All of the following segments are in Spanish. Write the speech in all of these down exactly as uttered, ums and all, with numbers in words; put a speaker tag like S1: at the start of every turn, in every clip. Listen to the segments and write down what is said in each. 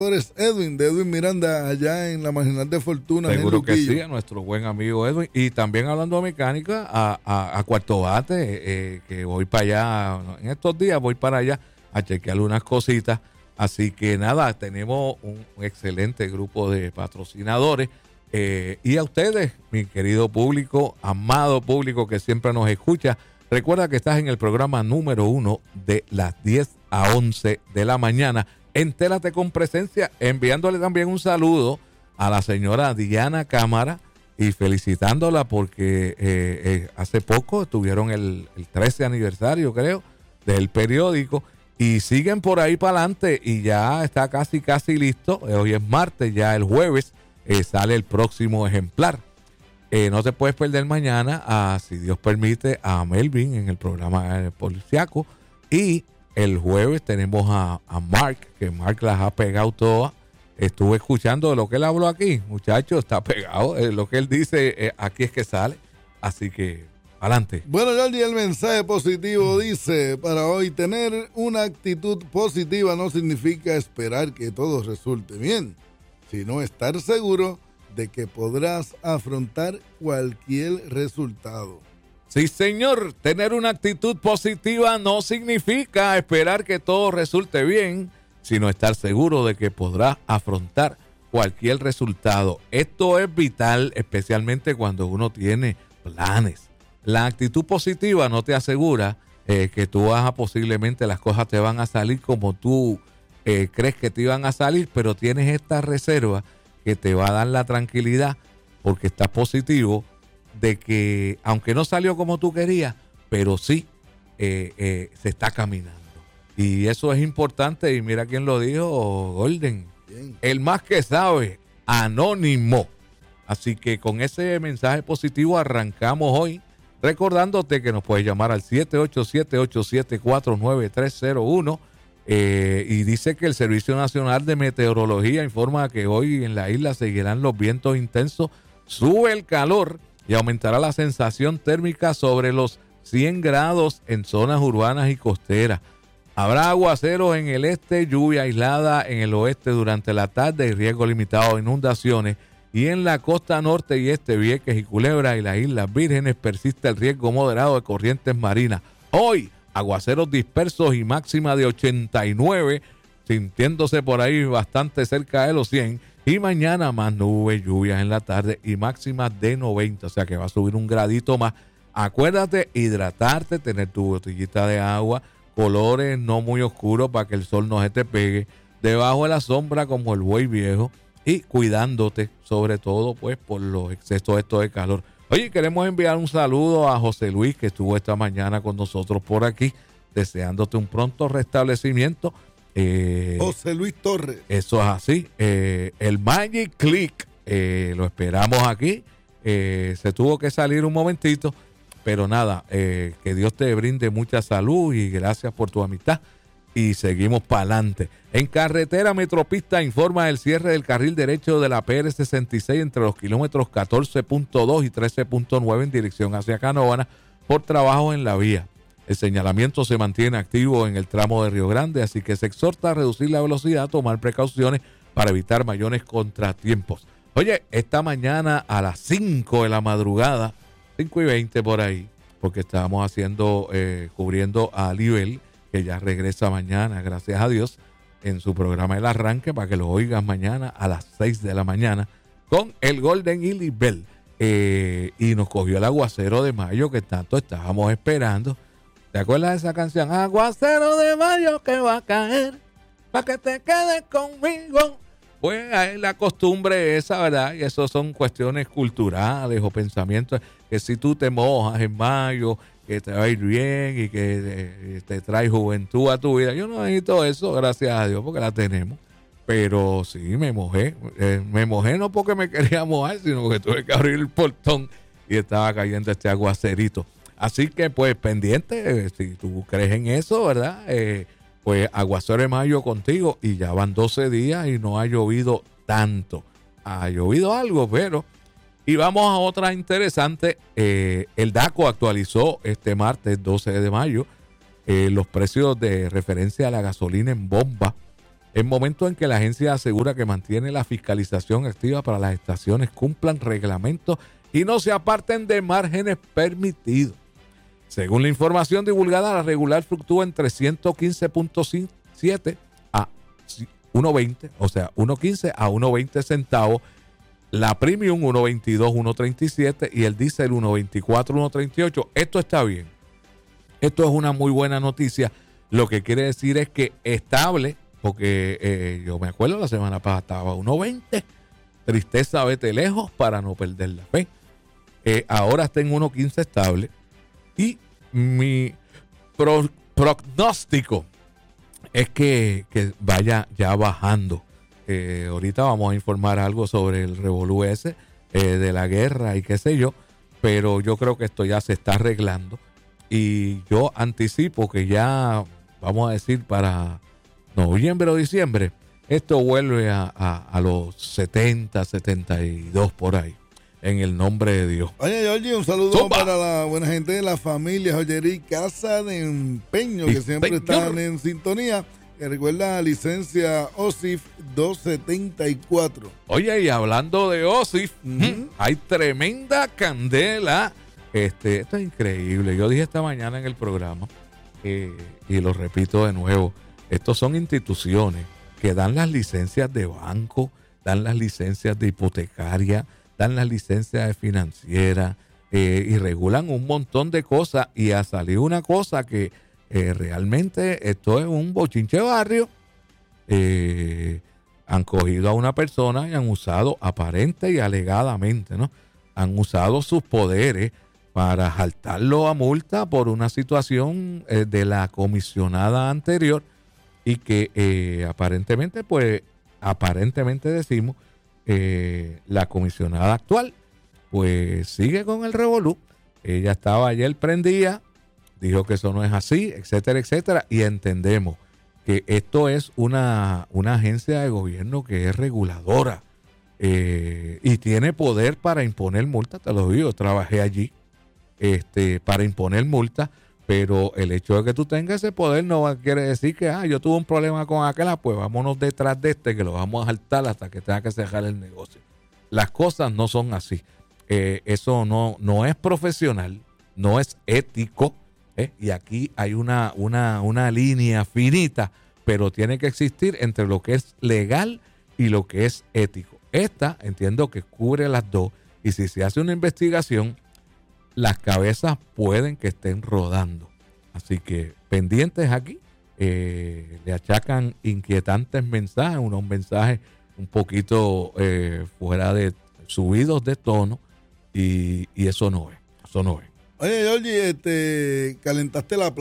S1: Edwin, de Edwin Miranda, allá en la Marginal de Fortuna.
S2: Seguro que sí, a nuestro buen amigo Edwin. Y también hablando de mecánica, a, a, a Cuarto Bate, eh, que voy para allá, en estos días voy para allá a chequearle unas cositas. Así que nada, tenemos un, un excelente grupo de patrocinadores. Eh, y a ustedes, mi querido público, amado público que siempre nos escucha, recuerda que estás en el programa número uno de las diez a once de la mañana. Entérate con Presencia, enviándole también un saludo a la señora Diana Cámara y felicitándola porque eh, eh, hace poco tuvieron el, el trece aniversario, creo, del periódico y siguen por ahí para adelante y ya está casi, casi listo. Hoy es martes, ya el jueves eh, sale el próximo ejemplar. Eh, no te puedes perder mañana, a, si Dios permite, a Melvin en el programa eh, policiaco y el jueves tenemos a, a Mark, que Mark las ha pegado todas. Estuve escuchando lo que él habló aquí, muchachos, está pegado. Eh, lo que él dice, eh, aquí es que sale. Así que, adelante.
S1: Bueno, Jordi, el mensaje positivo dice, para hoy, tener una actitud positiva no significa esperar que todo resulte bien, sino estar seguro de que podrás afrontar cualquier resultado.
S2: Sí, señor, tener una actitud positiva no significa esperar que todo resulte bien, sino estar seguro de que podrás afrontar cualquier resultado. Esto es vital, especialmente cuando uno tiene planes. La actitud positiva no te asegura eh, que tú vas a posiblemente las cosas te van a salir como tú eh, crees que te iban a salir, pero tienes esta reserva que te va a dar la tranquilidad porque estás positivo de que aunque no salió como tú querías, pero sí eh, eh, se está caminando. Y eso es importante. Y mira quién lo dijo, Golden. Bien. El más que sabe, Anónimo. Así que con ese mensaje positivo arrancamos hoy, recordándote que nos puedes llamar al siete ocho siete, ocho siete cuatro, nueve tres cero uno. Eh, y dice que el Servicio Nacional de Meteorología informa que hoy en la isla seguirán los vientos intensos, sube el calor y aumentará la sensación térmica sobre los cien grados en zonas urbanas y costeras. Habrá aguaceros en el este, lluvia aislada en el oeste durante la tarde y riesgo limitado de inundaciones. Y en la costa norte y este, Vieques y Culebra y las Islas Vírgenes persiste el riesgo moderado de corrientes marinas. Hoy, aguaceros dispersos y máxima de ochenta y nueve, sintiéndose por ahí bastante cerca de los cien. Y mañana más nubes, lluvias en la tarde y máximas de noventa, o sea que va a subir un gradito más. Acuérdate, hidratarte, tener tu botellita de agua, colores no muy oscuros para que el sol no se te pegue, debajo de la sombra como el buey viejo y cuidándote sobre todo pues por los excesos estos de calor. Oye, queremos enviar un saludo a José Luis que estuvo esta mañana con nosotros por aquí, deseándote un pronto restablecimiento. Eh,
S1: José Luis Torres.
S2: Eso es así. Eh, el Magic Click, eh, lo esperamos aquí. Eh, se tuvo que salir un momentito, pero nada, eh, que Dios te brinde mucha salud y gracias por tu amistad. Y seguimos para adelante. En carretera Metropista informa el cierre del carril derecho de la P R sesenta y seis entre los kilómetros catorce punto dos y trece punto nueve en dirección hacia Canóvana por trabajo en la vía. El señalamiento se mantiene activo en el tramo de Río Grande, así que se exhorta a reducir la velocidad, tomar precauciones para evitar mayores contratiempos. Oye, esta mañana a las cinco de la madrugada, cinco y veinte por ahí, porque estábamos haciendo, eh, cubriendo a Libel, que ya regresa mañana, gracias a Dios, en su programa El Arranque, para que lo oigas mañana a las seis de la mañana, con el Golden y Libel. Eh, y nos cogió el aguacero de mayo que tanto estábamos esperando. ¿Te acuerdas de esa canción? Aguacero de mayo que va a caer, para que te quedes conmigo. Pues hay la costumbre esa, ¿verdad? Y eso son cuestiones culturales o pensamientos, que si tú te mojas en mayo, que te va a ir bien y que te, te trae juventud a tu vida. Yo no necesito eso, gracias a Dios, porque la tenemos. Pero sí, me mojé. Eh, me mojé no porque me quería mojar, sino que tuve que abrir el portón y estaba cayendo este aguacerito. Así que, pues, pendiente, eh, si tú crees en eso, ¿verdad? Eh, pues, aguacero de mayo contigo y ya van doce días y no ha llovido tanto. Ha llovido algo, pero... Y vamos a otra interesante. Eh, el DACO actualizó este martes doce de mayo eh, los precios de referencia a la gasolina en bomba En momento en que la agencia asegura que mantiene la fiscalización activa para las estaciones cumplan reglamentos y no se aparten de márgenes permitidos. Según la información divulgada, la regular fluctúa entre ciento quince punto siete a uno veinte, o sea, uno quince a uno veinte centavos. La premium uno veintidós, uno treinta y siete y el diésel uno veinticuatro, uno treinta y ocho. Esto está bien. Esto es una muy buena noticia. Lo que quiere decir es que estable, porque eh, yo me acuerdo la semana pasada estaba uno veinte. Tristeza, vete lejos para no perder la fe. Eh, ahora está en uno quince estable. Y mi pro, pronóstico es que, que vaya ya bajando. Eh, ahorita vamos a informar algo sobre el revolú ese eh, de la guerra y qué sé yo, pero yo creo que esto ya se está arreglando y yo anticipo que ya, vamos a decir, para noviembre o diciembre, esto vuelve a, a, a los setenta, setenta y dos por ahí, en el nombre de Dios.
S1: Oye, Georgie, un saludo
S2: Zumba.
S1: para la buena gente de la familia Joyería Casa de Empeño, que siempre están en sintonía. Que recuerda la licencia O S I F doscientos setenta y cuatro.
S2: Oye, y hablando de O S I F,
S1: Uh-huh.
S2: hay tremenda candela. Este, esto es increíble. Yo dije esta mañana en el programa, eh, y lo repito de nuevo, estos son instituciones que dan las licencias de banco, dan las licencias de hipotecaria, dan las licencias de financiera, eh, y regulan un montón de cosas. Y ha salido una cosa que Eh, realmente esto es un bochinche barrio. Eh, han cogido a una persona y han usado aparente y alegadamente, ¿no? Han usado sus poderes para jaltarlo a multa por una situación eh, de la comisionada anterior y que eh, aparentemente, pues, aparentemente decimos, eh, la comisionada actual, pues sigue con el revolú. Ella estaba ayer prendida, dijo que eso no es así, etcétera, etcétera, y entendemos que esto es una, una agencia de gobierno que es reguladora eh, y tiene poder para imponer multas. Te lo digo, trabajé allí este, para imponer multas, pero el hecho de que tú tengas ese poder no quiere decir que ah, yo tuve un problema con aquella, pues vámonos detrás de este que lo vamos a saltar hasta que tenga que cerrar el negocio. Las cosas no son así. Eh, eso no, no es profesional, no es ético. ¿Eh? Y aquí hay una, una, una línea finita, pero tiene que existir entre lo que es legal y lo que es ético. Esta entiendo que cubre las dos, y si se hace una investigación, las cabezas pueden que estén rodando. Así que pendientes aquí, eh, le achacan inquietantes mensajes, unos mensajes un poquito eh, fuera de subidos de tono, y, y eso no es, eso no es.
S1: Oye, Georgie, este, calentaste la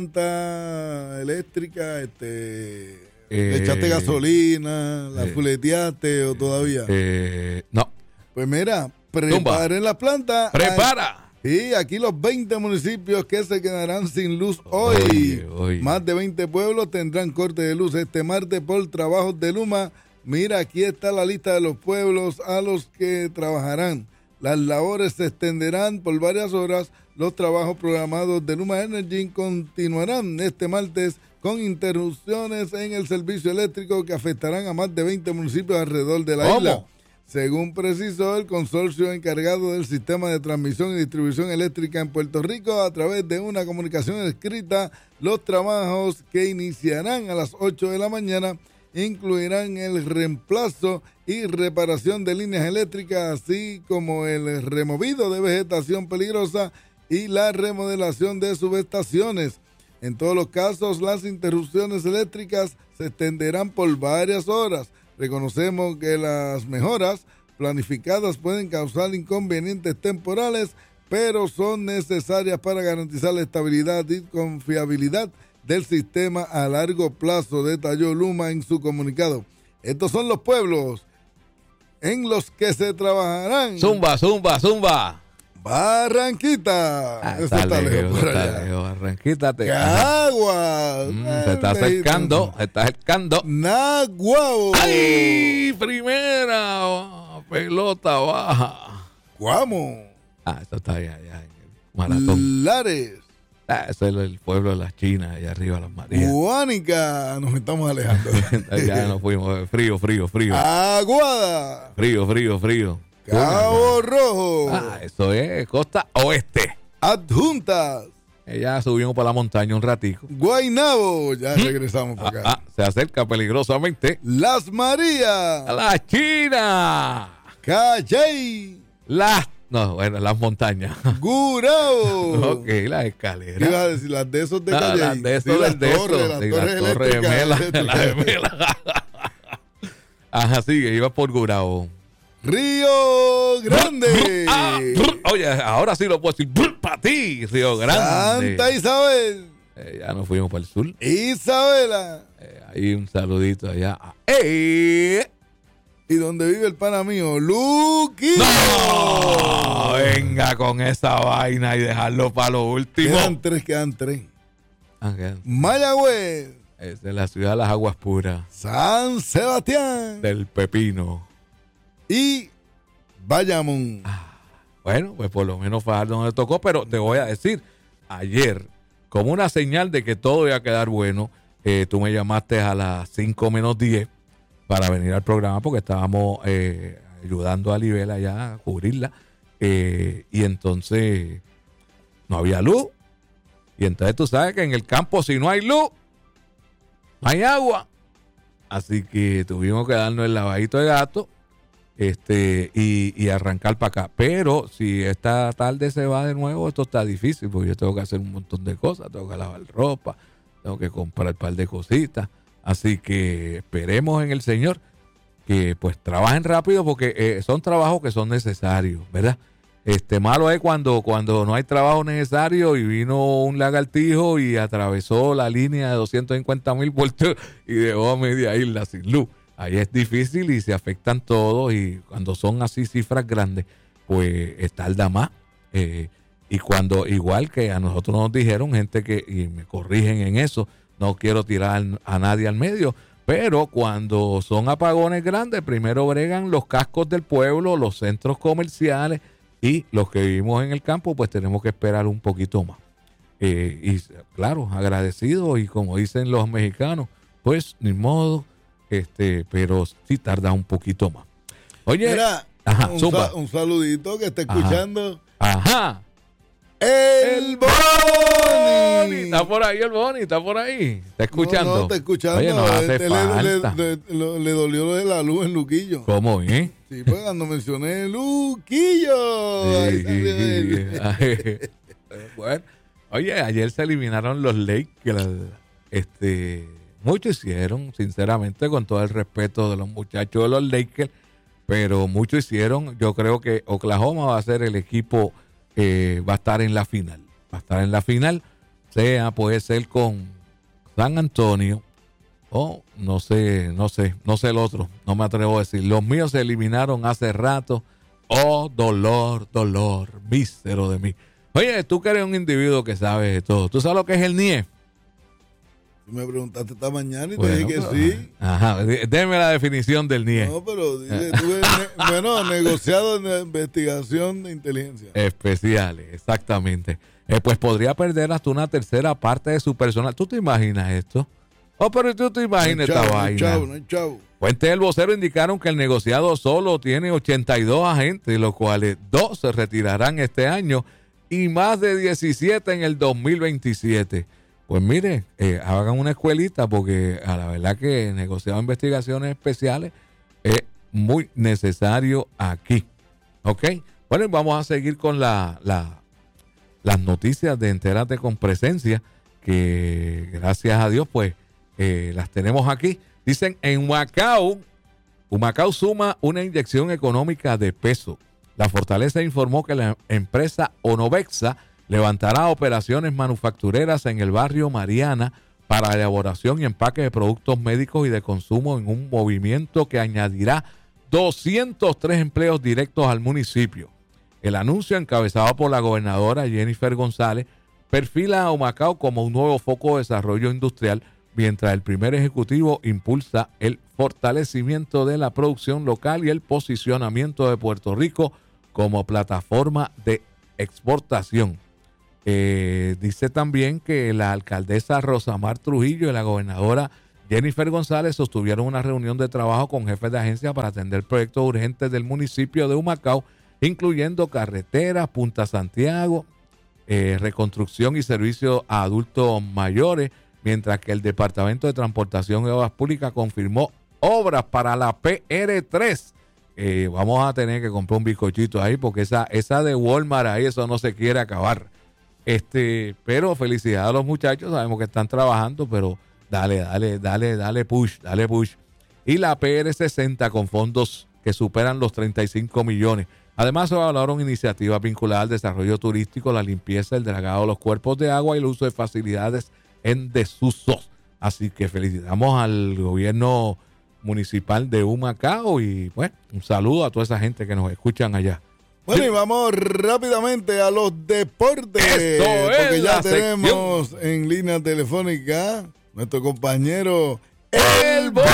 S1: planta eléctrica, este,
S2: Eh,
S1: le echaste gasolina, la
S2: eh,
S1: fuleteaste o todavía.
S2: Eh, no.
S1: Pues mira, preparen la planta.
S2: ¡Prepara!
S1: Sí, aquí los veinte municipios que se quedarán sin luz hoy.
S2: Oye, oye.
S1: Más de veinte pueblos tendrán corte de luz este martes por trabajos de Luma. Mira, aquí está la lista de los pueblos a los que trabajarán. Las labores se extenderán por varias horas. Los trabajos programados de Luma Energy continuarán este martes con interrupciones en el servicio eléctrico que afectarán a más de veinte municipios alrededor de la
S2: ¿Cómo?
S1: isla. Según precisó el consorcio encargado del sistema de transmisión y distribución eléctrica en Puerto Rico, a través de una comunicación escrita, los trabajos que iniciarán a las ocho de la mañana incluirán el reemplazo y reparación de líneas eléctricas, así como el removido de vegetación peligrosa y la remodelación de subestaciones. En todos los casos, las interrupciones eléctricas se extenderán por varias horas. Reconocemos que las mejoras planificadas pueden causar inconvenientes temporales, pero son necesarias para garantizar la estabilidad y confiabilidad del sistema a largo plazo, detalló Luma en su comunicado. Estos son los pueblos en los que se trabajarán.
S2: Zumba, zumba, zumba.
S1: Barranquita.
S2: Ah,
S1: Eso
S2: está
S1: está lejos
S2: lejos,
S1: por
S2: está
S1: allá.
S2: lejos. Barranquita te...
S1: Caguas.
S2: Mm, se está acercando, se está acercando.
S1: Naguabo.
S2: ¡Ay! Primera oh, pelota baja.
S1: Guamo.
S2: Ah, esto está allá, allá en el maratón.
S1: Lares.
S2: Ah, ese es el pueblo de las chinas, allá arriba, las Marías.
S1: Guánica, nos estamos alejando.
S2: Ya nos fuimos. Frío, frío, frío.
S1: Aguada.
S2: Frío, frío, frío.
S1: Cabo Rojo.
S2: Ah, eso es costa oeste.
S1: Adjuntas.
S2: Ya subimos para la montaña un ratico.
S1: Guaynabo. Ya regresamos para acá.
S2: Ah, ah, se acerca peligrosamente.
S1: Las Marías.
S2: La China.
S1: Calley.
S2: Las, no, bueno, las montañas.
S1: Gurao.
S2: Ok, las escaleras.
S1: Iba a decir las de esos de
S2: No,
S1: Calley.
S2: las de esos,
S1: sí, las
S2: de
S1: torres,
S2: esos.
S1: las
S2: Sí,
S1: torres
S2: las torres
S1: eléctricas,
S2: gemelas,
S1: eléctricas.
S2: las gemelas. Ajá, sigue, iba por Gurao.
S1: Río Grande.
S2: Ah, oye, ahora sí lo puedo decir. Para ti, Río Grande.
S1: Santa Isabel.
S2: Eh, ya nos fuimos para el sur.
S1: Isabela.
S2: Eh, ahí un saludito allá. ¡Ey!
S1: Y donde vive el pana mío, Luquillo.
S2: ¡No! Venga con esa vaina y dejarlo para lo último.
S1: Quedan tres, quedan tres.
S2: Ah, quedan.
S1: Mayagüez.
S2: Es de la ciudad de las aguas puras.
S1: San Sebastián.
S2: Del pepino.
S1: Y Bayamón.
S2: Bueno, pues por lo menos Fajardo no le tocó, pero te voy a decir, ayer, como una señal de que todo iba a quedar bueno, eh, tú me llamaste a las cinco menos diez para venir al programa porque estábamos eh, ayudando a Libela allá a cubrirla. Eh, y entonces no había luz. Y entonces tú sabes que en el campo si no hay luz, no hay agua. Así que tuvimos que darnos el lavadito de gato. Este, y, y arrancar para acá. Pero si esta tarde se va de nuevo, esto está difícil porque yo tengo que hacer un montón de cosas, tengo que lavar ropa, tengo que comprar un par de cositas. Así que esperemos en el Señor que pues trabajen rápido porque eh, son trabajos que son necesarios, ¿verdad? Este malo es cuando, cuando no hay trabajo necesario y vino un lagartijo y atravesó la línea de doscientos cincuenta mil voltios y dejó a media isla sin luz. Ahí es difícil y se afectan todos y cuando son así cifras grandes, pues tarda más. Eh, y cuando, igual que a nosotros nos dijeron, gente que, y me corrigen en eso, no quiero tirar a nadie al medio, pero cuando son apagones grandes, primero bregan los cascos del pueblo, los centros comerciales y los que vivimos en el campo, pues tenemos que esperar un poquito más. Eh, y claro, agradecidos y como dicen los mexicanos, pues ni modo. Este, pero sí tarda un poquito más. Oye,
S1: mira,
S2: ajá,
S1: un,
S2: zumba.
S1: sa- un saludito que está escuchando.
S2: Ajá.
S1: El Boni.
S2: Está por ahí el Boni, está por ahí. Está escuchando.
S1: No, no, está escuchando.
S2: Oye, nos hace
S1: Este le, le-
S2: falta.
S1: le- le- le dolió lo de la luz en Luquillo.
S2: ¿Cómo, eh?
S1: Sí, pues cuando mencioné Luquillo. Ahí salió él.
S2: Bueno, oye, ayer se eliminaron los Lakers. Este, muchos hicieron, sinceramente, con todo el respeto de los muchachos de los Lakers, pero muchos hicieron. Yo creo que Oklahoma va a ser el equipo, eh, va a estar en la final. Va a estar en la final, sea, puede ser con San Antonio o no sé, no sé, no sé el otro, no me atrevo a decir. Los míos se eliminaron hace rato. Oh, dolor, dolor, mísero de mí. Oye, tú que eres un individuo que sabe de todo, ¿tú sabes lo que es el N I E?
S1: Me preguntaste esta mañana y
S2: Bueno,
S1: te dije que
S2: pero-
S1: sí.
S2: Ajá, dé- déme la definición del N I E.
S1: No, pero dile, tú eres ne- bueno, negociado de investigación de inteligencia.
S2: Especiales, exactamente. Eh, pues podría perder hasta una tercera parte de su personal. ¿Tú te imaginas esto? Oh, pero tú te imaginas
S1: No hay
S2: esta
S1: chavo, no hay
S2: vaina.
S1: chavo, no hay chavo.
S2: Fuentes del vocero indicaron que el negociado solo tiene ochenta y dos agentes, de los cuales dos se retirarán este año y más de diecisiete en el dos mil veintisiete. Pues mire, eh, hagan una escuelita porque a la verdad que el negociado de investigaciones especiales es muy necesario aquí. ¿Ok? Bueno, y vamos a seguir con la, la, las noticias de Entérate con Presencia, que gracias a Dios pues eh, las tenemos aquí. Dicen en Humacao, Humacao suma una inyección económica de peso. La Fortaleza informó que la empresa Onovexa levantará operaciones manufactureras en el barrio Mariana para elaboración y empaque de productos médicos y de consumo en un movimiento que añadirá doscientos tres empleos directos al municipio. El anuncio, encabezado por la gobernadora Jennifer González, perfila a Humacao como un nuevo foco de desarrollo industrial, mientras el primer ejecutivo impulsa el fortalecimiento de la producción local y el posicionamiento de Puerto Rico como plataforma de exportación. Eh, dice también que la alcaldesa Rosamar Trujillo y la gobernadora Jennifer González sostuvieron una reunión de trabajo con jefes de agencia para atender proyectos urgentes del municipio de Humacao, incluyendo carreteras, Punta Santiago, eh, reconstrucción y servicios a adultos mayores, mientras que el Departamento de Transportación y Obras Públicas confirmó obras para la P R tres. Eh, vamos a tener que comprar un bizcochito ahí porque esa, esa de Walmart ahí, eso no se quiere acabar. Este, pero felicidades a los muchachos, sabemos que están trabajando, pero dale, dale, dale, dale push, dale push. Y la P R sesenta con fondos que superan los treinta y cinco millones. Además, se evaluaron iniciativas vinculadas al desarrollo turístico, la limpieza, el dragado de los cuerpos de agua y el uso de facilidades en desusos. Así que felicitamos al gobierno municipal de Humacao y bueno, un saludo a toda esa gente que nos escuchan allá.
S1: Bueno, y vamos rápidamente a los deportes.
S2: Esto es
S1: porque ya
S2: la
S1: tenemos sección en línea telefónica nuestro compañero
S2: El Boni.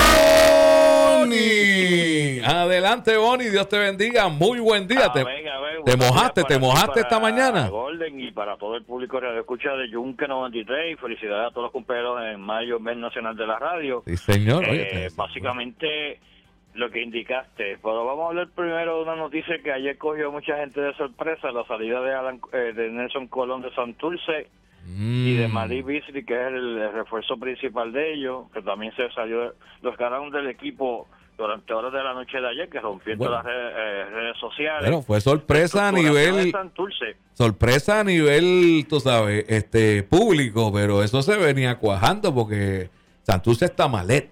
S2: Adelante, Boni, Dios te bendiga. Muy buen día.
S3: A
S2: te,
S3: ver, a ver,
S2: te mojaste, te
S3: ti,
S2: mojaste esta
S3: para
S2: mañana.
S3: Golden y para todo el público que escucha de Yunque noventa y tres. Y felicidades a todos los compañeros en mayo, mes nacional de la radio.
S2: Sí, señor.
S3: Eh,
S2: Oye,
S3: básicamente lo que indicaste. Pero vamos a hablar primero de una noticia que ayer cogió mucha gente de sorpresa: la salida de, Alan, eh, de Nelson Colón de Santurce
S2: mm.
S3: y de Marí Beasley, que es el, el refuerzo principal de ellos, que también se salió, los ganaron del equipo durante horas de la noche de ayer, que rompió bueno, todas las redes, eh, redes sociales.
S2: Bueno, fue sorpresa a nivel sorpresa a nivel, tú sabes, este público, pero eso se venía cuajando porque Santurce está malet.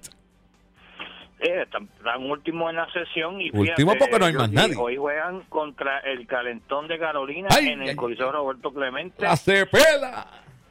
S3: Eh, están, están últimos en la sesión y
S2: último porque no hay más nadie.
S3: Hoy juegan contra el Calentón de Carolina ay, en el ay, Coliseo Roberto Clemente.
S2: ¡La cepela!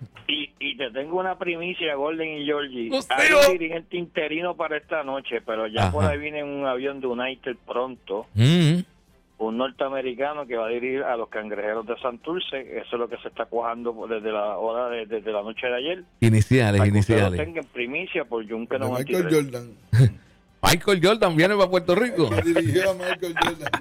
S3: Y, y te tengo una primicia, Golden y Georgie.
S2: No sé,
S3: hay un dirigente interino para esta noche, pero ya
S2: ajá,
S3: por ahí viene un avión de United pronto.
S2: Mm-hmm.
S3: Un norteamericano que va a dirigir a los Cangrejeros de Santurce. Eso es lo que se está cuajando desde la hora de, desde la noche de ayer.
S2: Iniciales,
S3: para
S2: iniciales.
S3: Que lo tengan primicia por Yunque noventa y tres.
S1: Michael Jordan.
S2: Michael Jordan viene para Puerto Rico.
S1: Dirigió a Michael Jordan.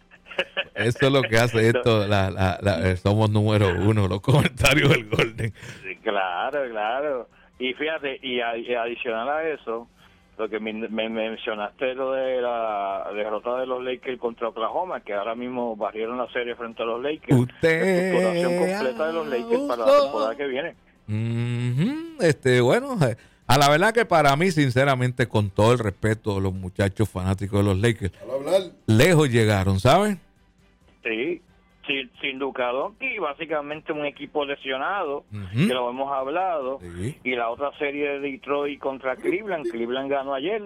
S2: Eso es lo que hace esto, la, la, la, somos número uno, los comentarios del Golden.
S3: Sí, claro, claro. Y fíjate, y, a, y adicional a eso, lo que me, me mencionaste, lo de la derrota de los Lakers contra Oklahoma, que ahora mismo barrieron la serie frente a los Lakers.
S2: Usted
S3: la estructuración completa de los Lakers para la temporada que viene.
S2: Mm-hmm. Este, bueno, a la verdad que para mí, sinceramente, con todo el respeto, los muchachos fanáticos de los Lakers, lejos llegaron, ¿saben?
S3: Sí, sin, sin Luka Doncic, básicamente un equipo lesionado, uh-huh, que lo hemos hablado,
S2: sí,
S3: y la otra serie de Detroit contra Cleveland, Cleveland ganó ayer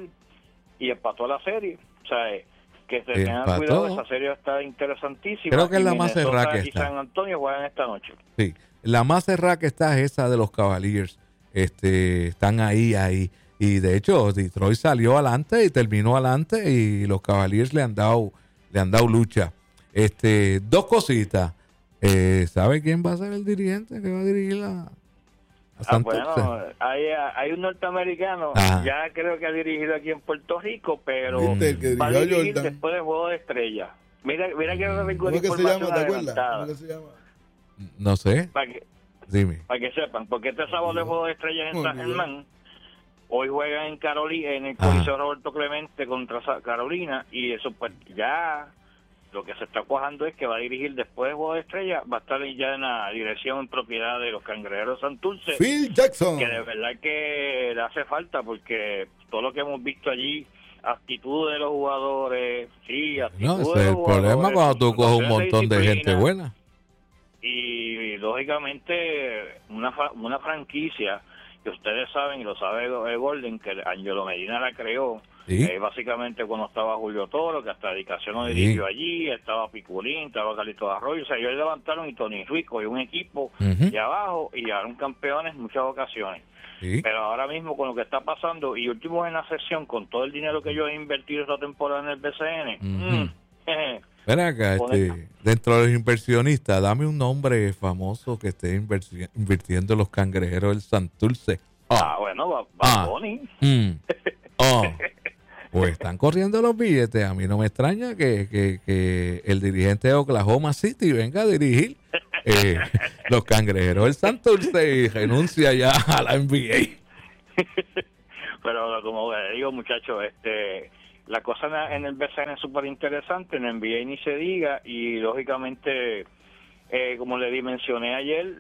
S3: y empató la serie, o sea, que se tengan
S2: empató.
S3: Cuidado, esa serie está interesantísima.
S2: Creo que es la
S3: Minnesota
S2: más cerrada que
S3: y
S2: está.
S3: San Antonio juegan esta noche.
S2: Sí, la más cerrada que está es esa de los Cavaliers, este, están ahí, ahí, y de hecho Detroit salió adelante y terminó adelante y los Cavaliers le han dado, le han dado lucha. Este, dos cositas. Eh, ¿Sabe quién va a ser el dirigente que va a dirigir la, a Santurce?
S3: Ah, bueno, hay, hay un norteamericano,
S2: ah,
S3: ya creo que ha dirigido aquí en Puerto Rico, pero
S1: ¿Viste,
S3: va a dirigir después del Juego de Estrellas. Mira, mira que no tengo información adelantada.
S1: ¿Cómo que se llama?
S2: No sé.
S3: Para que,
S2: Dime.
S3: Para que sepan, porque este sábado el Juego de Estrellas en San Germán. Hoy juegan en Carolina, en el Coliseo Roberto Clemente contra Carolina, y eso pues ya lo que se está cuajando es que va a dirigir después del Juego de Estrellas, va a estar ya en la dirección en propiedad de los Cangrejeros de Santurce.
S1: Phil Jackson.
S3: Que de verdad que le hace falta, porque todo lo que hemos visto allí, actitud de los jugadores, sí, actitud
S2: no, ese
S3: de
S2: es
S3: los
S2: el problema cuando tú coges un montón de, de gente buena.
S3: Y, y lógicamente una, una franquicia que ustedes saben y lo sabe el Golden, que Angelo Medina la creó, ¿sí? eh, básicamente cuando estaba Julio Toro, que hasta dedicación lo dirigió sí. allí, estaba Piculín, estaba Carlitos Arroyo, o sea, ellos levantaron y Tony Ruiz cogió un equipo uh-huh. de abajo y llegaron campeones en muchas ocasiones. Sí. Pero ahora mismo con lo que está pasando, y últimos en la sesión, con todo el dinero que yo he invertido esta temporada en el B C N, uh-huh. mm, eh,
S2: ven acá, este, dentro de los inversionistas, dame un nombre famoso que esté inversi- invirtiendo en los Cangrejeros del Santurce. Oh.
S3: Ah, bueno, va, va
S2: ah.
S3: Bonnie.
S2: Mm. Oh. Pues están corriendo los billetes. A mí no me extraña que, que, que el dirigente de Oklahoma City venga a dirigir eh, los cangrejeros. El Santurce renuncia ya a la N B A.
S3: Pero como digo, muchachos, este, la cosa en el B C N es súper interesante, en el N B A ni se diga, y lógicamente, eh, como le mencioné ayer,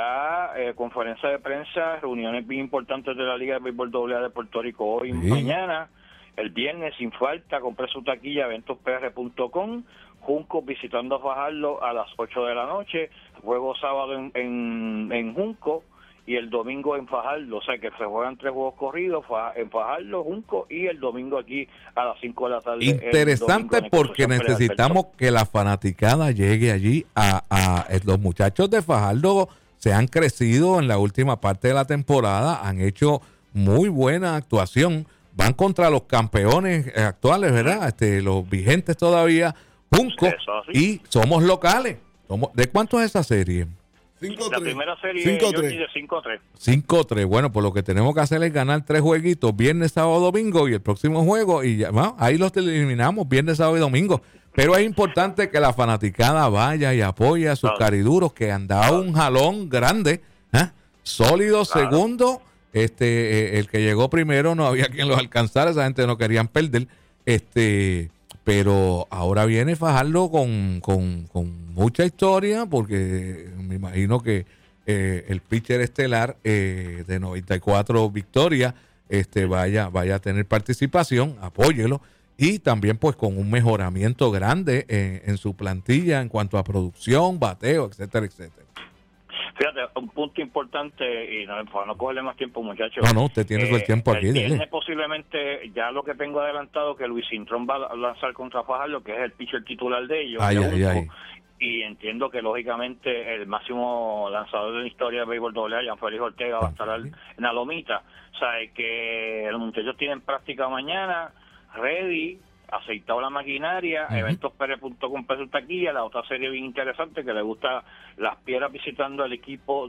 S3: ya eh, conferencia de prensa, reuniones bien importantes de la Liga de Béisbol doble A de Puerto Rico hoy y sí. mañana, el viernes sin falta, compré su taquilla, eventos p r punto com, Junco visitando a Fajardo a las ocho de la noche, juego sábado en, en, en Junco, y el domingo en Fajardo, o sea que se juegan tres juegos corridos, en Fajardo, Junco, y el domingo aquí a las cinco de la tarde.
S2: Interesante porque necesitamos que la fanaticada llegue allí a, a, a los muchachos de Fajardo se han crecido en la última parte de la temporada, han hecho muy buena actuación, van contra los campeones actuales, ¿verdad? Este, los vigentes todavía, Junco, y somos locales. Somos, ¿de cuánto es esa serie?
S3: cinco tres. La primera serie cinco tres. De cinco tres.
S2: cinco tres. Bueno, pues lo que tenemos que hacer es ganar tres jueguitos, viernes, sábado, domingo, y el próximo juego, y ya, bueno, ahí los eliminamos, viernes, sábado y domingo. Pero es importante que la fanaticada vaya y apoye a sus claro. cariduros, que han dado un jalón grande, ¿eh? sólido, claro. segundo. Este, eh, el que llegó primero no había quien los alcanzara, esa gente no querían perder. Este... Pero ahora viene Fajardo con, con, con mucha historia, porque me imagino que eh, el pitcher estelar eh, de noventa y cuatro victorias este, vaya, vaya a tener participación, apóyelo, y también pues con un mejoramiento grande en, en su plantilla en cuanto a producción, bateo, etcétera, etcétera.
S3: Fíjate, un punto importante, y no, para no cogerle más tiempo, muchachos.
S2: No, no, usted tiene eh, el tiempo aquí.
S3: Tiene posiblemente, ya lo que tengo adelantado, que Luis Cintrón va a lanzar contra Fajardo, que es el pitcher titular de ellos.
S2: Ay, ay, ay.
S3: Y entiendo que, lógicamente, el máximo lanzador de la historia de béisbol doble A, Jean Félix Ortega, va a estar en la lomita. O sea, que los muchachos tienen práctica mañana, ready, aceitado la maquinaria, uh-huh. eventos p r punto com para su taquilla. La otra serie bien interesante que le gusta Las Piedras visitando al equipo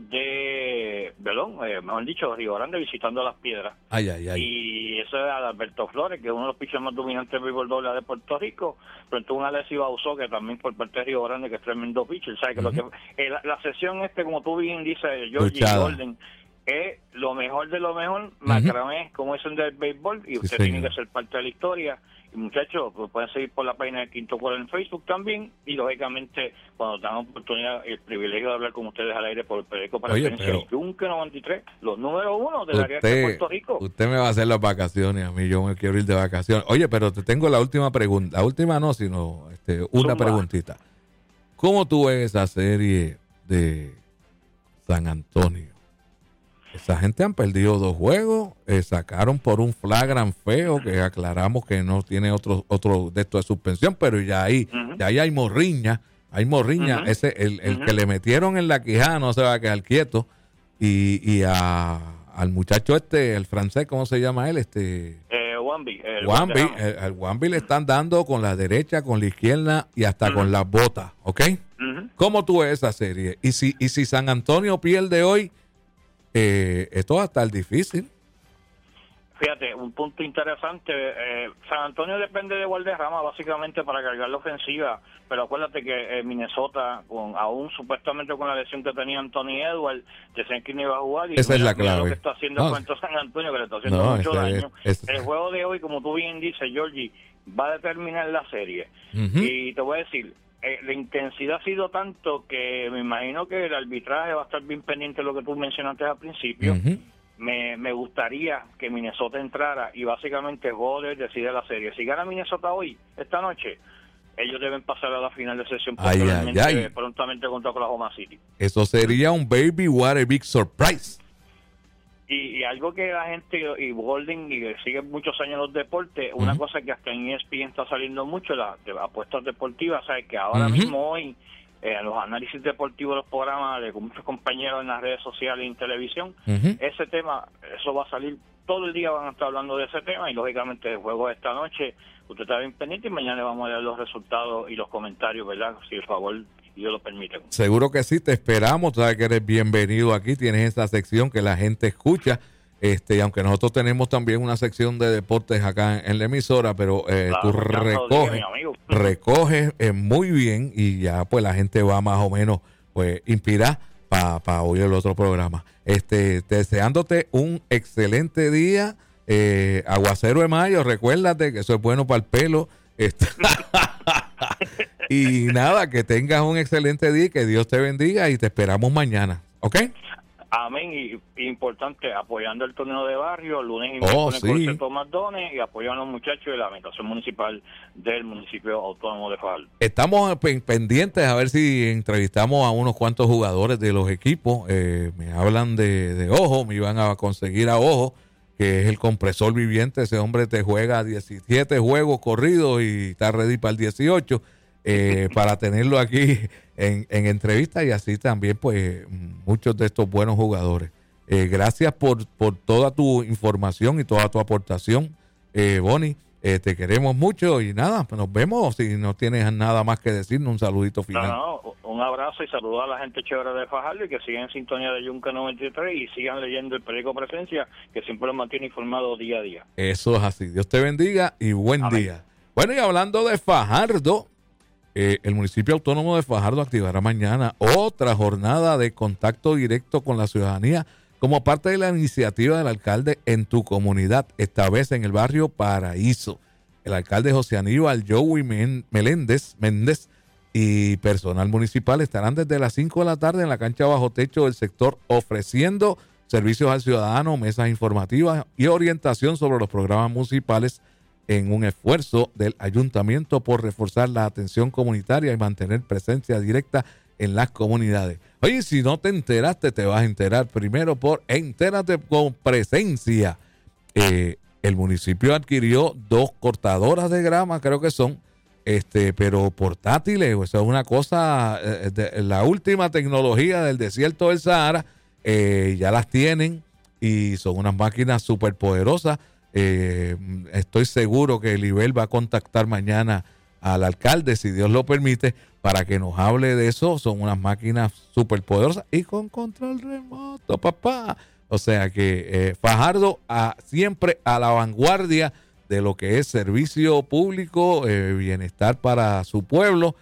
S3: de Belón, eh, mejor dicho, Río Grande visitando a Las Piedras.
S2: Ay, ay, ay.
S3: Y eso es Alberto Flores, que es uno de los pitchers más dominantes del béisbol doble A de Puerto Rico, pero entonces una Alexis Bauzó, que también por parte de Río Grande, que es tremendo pitcher. ¿Sabes? Uh-huh. que lo que, eh, la, la sesión este, como tú bien dices, Georgie Golden, es lo mejor de lo mejor, macramé, uh-huh. como es el del béisbol, y usted sí, tiene que ser parte de la historia. Y muchachos, pues pueden seguir por la página de Quinto Cuadro en Facebook también, y lógicamente cuando tengan oportunidad y el privilegio de hablar con ustedes al aire por el periódico para la prensa Yunque noventa y tres, los número uno del área de Puerto Rico.
S2: Usted me va a hacer las vacaciones, a mí yo me quiero ir de vacaciones. Oye, pero te tengo la última pregunta, la última no, sino este, una Zumba. preguntita. ¿Cómo tú ves esa serie de San Antonio? Esa gente han perdido dos juegos, eh, sacaron por un flagrant feo, que aclaramos que no tiene otro otro de esto de suspensión, pero ya ahí, uh-huh. ya ahí hay morriña, hay morriña, uh-huh. ese el, el uh-huh. que le metieron en la quijada no se va a quedar quieto, y, y a, al muchacho este, el francés, ¿cómo se llama él? Este
S3: eh, Wamby, el
S2: Wamby, el, al Wamby le están dando con la derecha, con la izquierda y hasta uh-huh. con las botas, ¿ok? Uh-huh. ¿Cómo tú ves esa serie? Y si, y si San Antonio pierde hoy, Eh, esto va a estar difícil.
S3: Fíjate, un punto interesante, eh, San Antonio depende de Valderrama básicamente para cargar la ofensiva, pero acuérdate que eh, Minnesota, con, aún supuestamente con la lesión que tenía Anthony Edwards, decían que no iba a jugar, y
S2: esa es la clave.
S3: Lo que está haciendo no. contra San Antonio, que le está haciendo no, mucho daño. Es, es... El juego de hoy, como tú bien dices, Georgie, va a determinar la serie. Uh-huh. Y te voy a decir, Eh, la intensidad ha sido tanto que me imagino que el arbitraje va a estar bien pendiente de lo que tú mencionaste al principio. Uh-huh. me, me gustaría que Minnesota entrara y básicamente Goddard decide la serie. Si gana Minnesota hoy, esta noche, ellos deben pasar a la final de sesión ay, ay, ay. prontamente contra Oklahoma City. Eso
S2: sería un baby what a big surprise.
S3: Y, y algo que la gente, y Golden, y sigue muchos años en los deportes, uh-huh. una cosa que hasta en E S P N está saliendo mucho, las de apuestas deportivas, ¿sabes? Que ahora uh-huh. mismo hoy, eh, los análisis deportivos de los programas de muchos compañeros en las redes sociales y en televisión, uh-huh. ese tema, eso va a salir, todo el día van a estar hablando de ese tema, y lógicamente el juego de esta noche, usted está bien pendiente, y mañana vamos a ver los resultados y los comentarios, ¿verdad? Si por favor Dios lo permite.
S2: Seguro que sí, te esperamos, sabes que eres bienvenido aquí, tienes esa sección que la gente escucha, este, y aunque nosotros tenemos también una sección de deportes acá en, en la emisora, pero eh, claro, tú recoges, recoges eh, muy bien, y ya pues la gente va más o menos pues inspirás para pa oír el otro programa. Este, deseándote un excelente día. Eh, aguacero de mayo, recuérdate que eso es bueno para el pelo. Este, y nada, que tengas un excelente día y que Dios te bendiga y te esperamos mañana, ¿ok?
S3: Amén. Y importante, apoyando el torneo de barrio, lunes y
S2: oh,
S3: miércoles
S2: sí.
S3: con el Centro McDonald's, y apoyando a los muchachos de la administración municipal del municipio autónomo de Fajardo.
S2: Estamos pendientes a ver si entrevistamos a unos cuantos jugadores de los equipos. Eh, me hablan de, de Ojo, me iban a conseguir a Ojo, que es el compresor viviente. Ese hombre te juega diecisiete juegos corridos y está ready para el dieciocho, eh, para tenerlo aquí en, en entrevista, y así también pues muchos de estos buenos jugadores. Eh, gracias por, por toda tu información y toda tu aportación, eh, Bonnie. Eh, te queremos mucho y nada, nos vemos. Si no tienes nada más que decirnos, un saludito final.
S3: No, no, un abrazo y saludos a la gente chévere de Fajardo, y que sigan en sintonía de Yunque noventa y tres y sigan leyendo el periódico Presencia, que siempre los mantiene informados día a día.
S2: Eso es así. Dios te bendiga y buen
S3: Amén.
S2: día. Bueno, y hablando de Fajardo, eh, el municipio autónomo de Fajardo activará mañana otra jornada de contacto directo con la ciudadanía como parte de la iniciativa del alcalde en tu comunidad, esta vez en el barrio Paraíso. El alcalde José Aníbal Joey Meléndez Méndez y personal municipal estarán desde las cinco de la tarde en la cancha bajo techo del sector ofreciendo servicios al ciudadano, mesas informativas y orientación sobre los programas municipales, en un esfuerzo del ayuntamiento por reforzar la atención comunitaria y mantener presencia directa en las comunidades. Oye, si no te enteraste, te vas a enterar primero por Entérate con Presencia. Eh, el municipio adquirió dos cortadoras de grama, creo que son, este, pero portátiles. O sea, una cosa, eh, de, la última tecnología del desierto del Sahara, eh, ya las tienen y son unas máquinas súper poderosas. Eh, estoy seguro que el Ibel va a contactar mañana al alcalde, si Dios lo permite, para que nos hable de eso. Son unas máquinas súper poderosas y con control remoto, papá. O sea que eh, Fajardo a, siempre a la vanguardia de lo que es servicio público, eh, bienestar para su pueblo.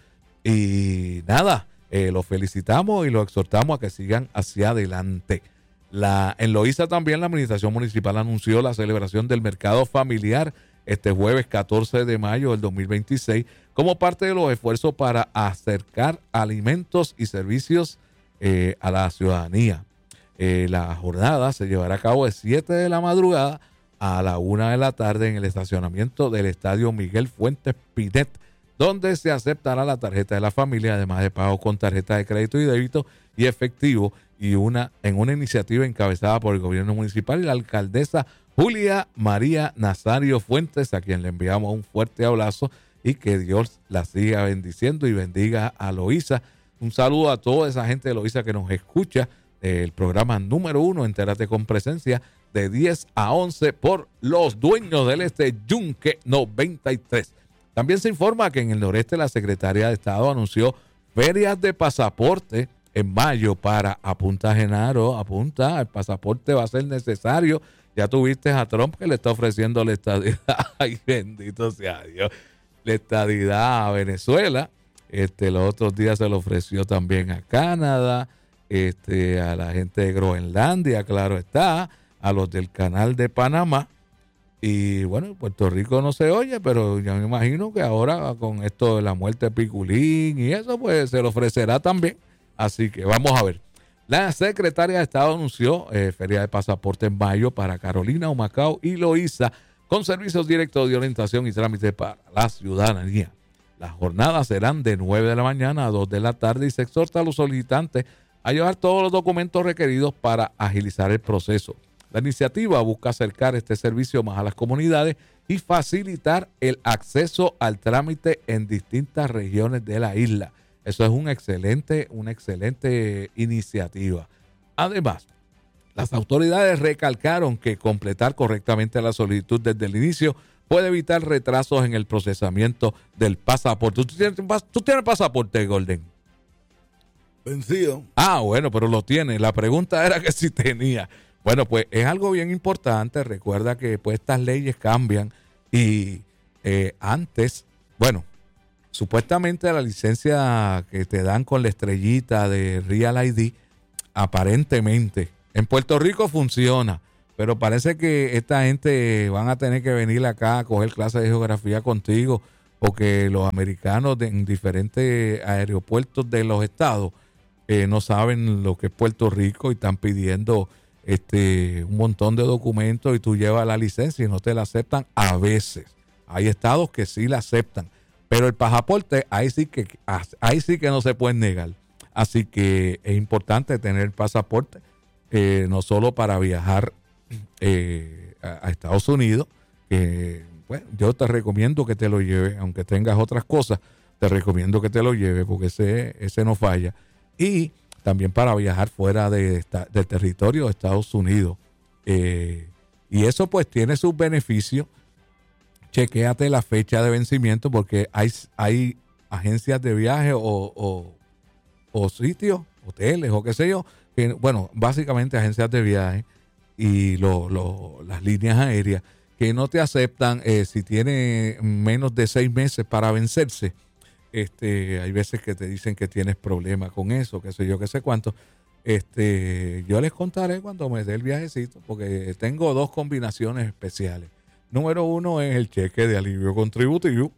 S2: Y nada, eh, los felicitamos y los exhortamos a que sigan hacia adelante. La, en Loíza también la administración municipal anunció la celebración del mercado familiar este jueves catorce de mayo del dos mil veintiséis como parte de los esfuerzos para acercar alimentos y servicios eh, a la ciudadanía. Eh, la jornada se llevará a cabo de siete de la madrugada a la una de la tarde en el estacionamiento del Estadio Miguel Fuentes Pinet, donde se aceptará la tarjeta de la familia, además de pago con tarjeta de crédito y débito y efectivo, y una en una iniciativa encabezada por el gobierno municipal y la alcaldesa Julia María Nazario Fuentes, a quien le enviamos un fuerte abrazo y que Dios la siga bendiciendo y bendiga a Loíza. Un saludo a toda esa gente de Loíza que nos escucha, el programa número uno, Entérate con Presencia, de diez a once por los dueños del este, Yunque noventa y tres. También se informa que en el noreste la Secretaría de Estado anunció ferias de pasaporte en mayo para apunta, Genaro, apunta, el pasaporte va a ser necesario. Ya tuviste a Trump que le está ofreciendo la estadidad, ay bendito sea Dios, la estadidad a Venezuela. Este, los otros días se lo ofreció también a Canadá, este, a la gente de Groenlandia, claro está, a los del Canal de Panamá. Y bueno, Puerto Rico no se oye, pero yo me imagino que ahora con esto de la muerte de Piculín y eso, pues se lo ofrecerá también. Así que vamos a ver. La secretaria de Estado anunció eh, feria de pasaporte en mayo para Carolina, Humacao y Loíza, con servicios directos de orientación y trámites para la ciudadanía. Las jornadas serán de nueve de la mañana a dos de la tarde y se exhorta a los solicitantes a llevar todos los documentos requeridos para agilizar el proceso. La iniciativa busca acercar este servicio más a las comunidades y facilitar el acceso al trámite en distintas regiones de la isla. Eso es un excelente, una excelente iniciativa. Además, las autoridades recalcaron que completar correctamente la solicitud desde el inicio puede evitar retrasos en el procesamiento del pasaporte. ¿Tú tienes, tú tienes pasaporte, Golden?
S1: Vencido.
S2: Ah, bueno, pero lo tiene. La pregunta era que si tenía. Bueno, pues es algo bien importante. Recuerda que pues estas leyes cambian y eh, antes, bueno, supuestamente la licencia que te dan con la estrellita de Real I D, aparentemente, en Puerto Rico funciona, pero parece que esta gente van a tener que venir acá a coger clases de geografía contigo, porque los americanos de, en diferentes aeropuertos de los estados eh, no saben lo que es Puerto Rico y están pidiendo este un montón de documentos y tú llevas la licencia y no te la aceptan a veces. Hay estados que sí la aceptan, pero el pasaporte ahí sí que ahí sí que no se puede negar. Así que es importante tener el pasaporte, eh, no solo para viajar eh, a, a Estados Unidos, que bueno, yo te recomiendo que te lo lleves, aunque tengas otras cosas, te recomiendo que te lo lleves porque ese, ese no falla. Y también para viajar fuera de esta, del territorio de Estados Unidos. Eh, y eso pues tiene sus beneficios. Chequéate la fecha de vencimiento porque hay, hay agencias de viaje o, o, o sitios, hoteles o qué sé yo, que, bueno, básicamente agencias de viaje y lo, lo, las líneas aéreas que no te aceptan eh, si tiene menos de seis meses para vencerse. Este, hay veces que te dicen que tienes problemas con eso, qué sé yo, qué sé cuánto. Este, yo les contaré cuando me dé el viajecito, porque tengo dos combinaciones especiales. Número uno es el cheque de alivio contributivo,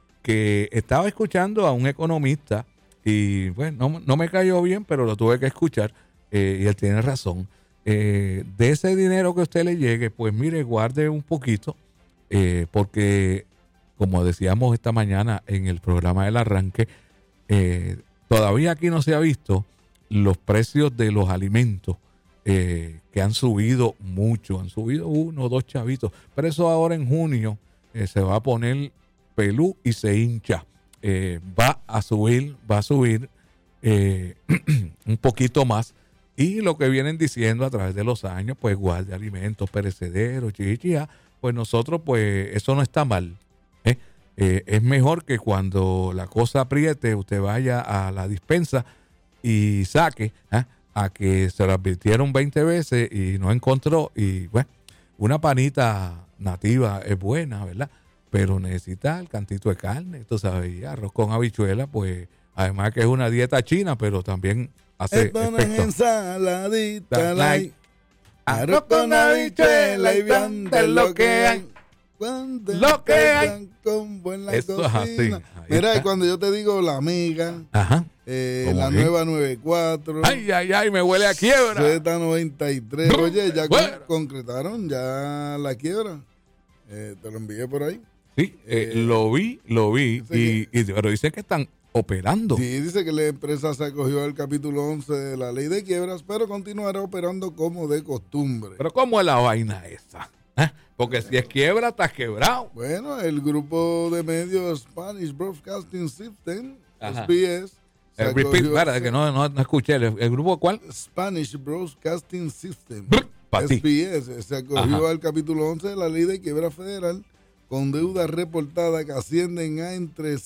S2: que estaba escuchando a un economista y bueno, no, no me cayó bien, pero lo tuve que escuchar eh, y él tiene razón. Eh, de ese dinero que a usted le llegue, pues mire, guarde un poquito, eh, porque como decíamos esta mañana en el programa del arranque, eh, todavía aquí no se ha visto los precios de los alimentos eh, que han subido mucho, han subido uno o dos chavitos, pero eso ahora en junio eh, se va a poner pelú y se hincha, eh, va a subir, va a subir eh, un poquito más. Y lo que vienen diciendo a través de los años, pues guarde alimentos perecederos, chichichia, pues nosotros, pues eso no está mal. ¿eh? Eh, es mejor que cuando la cosa apriete, usted vaya a la dispensa y saque, ¿eh? a que se lo advirtieron veinte veces y no encontró. Y bueno, una panita nativa es buena, ¿verdad? Pero necesita el cantito de carne, tú sabes, y arroz con habichuela, pues además que es una dieta china, pero también hace
S1: esto no
S2: efecto.
S1: es ensaladita,
S2: Like,
S1: like, arroz con habichuela y vianda es lo que hay. Cuando
S2: Lo que hay.
S1: con buena
S2: Eso es
S1: cocina.
S2: así. Ahí
S1: Mira,
S2: está.
S1: y cuando yo te digo la amiga,
S2: Ajá.
S1: eh,
S2: ¿Cómo
S1: la
S2: es?
S1: nueva noventa y cuatro,
S2: Ay, ay, ay, me huele a quiebra.
S1: Z noventa y tres, oye, ya con-
S2: Bueno.
S1: concretaron ya la quiebra. Eh, te lo envié por ahí.
S2: Sí, eh,
S1: Eh,
S2: lo vi, lo vi,
S1: sí.
S2: y, y- pero dicen que están operando.
S1: Sí, dice que la empresa se acogió al capítulo once de la ley de quiebras, pero continuará operando como de costumbre.
S2: Pero ¿cómo es la vaina esa? ¿Eh? Porque si es quiebra, estás quebrado.
S1: Bueno, el grupo de medios Spanish Broadcasting System,
S2: Ajá.
S1: S B S, se
S2: Eh, repeat,
S1: acogió-
S2: espera, que no, no, no escuché. ¿El, el grupo cuál?
S1: Spanish Broadcasting System,
S2: Brr, pa' ti.
S1: S B S, se acogió
S2: Ajá.
S1: al capítulo once de la ley de quiebra federal con deudas reportadas que ascienden a entre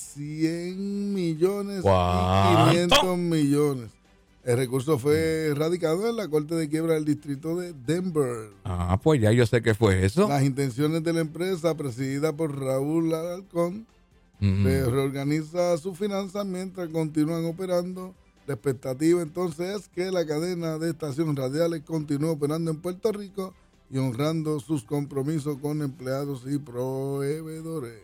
S1: cien millones
S2: ¿Cuánto?
S1: y quinientos millones. El recurso fue radicado en la Corte de Quiebra del Distrito de Denver.
S2: Ah, pues ya yo sé qué fue eso.
S1: Las intenciones de la empresa, presidida por Raúl Alarcón,
S2: Mm.
S1: se reorganiza su finanzas mientras continúan operando. La expectativa entonces es que la cadena de estaciones radiales continúe operando en Puerto Rico y honrando sus compromisos con empleados y proveedores.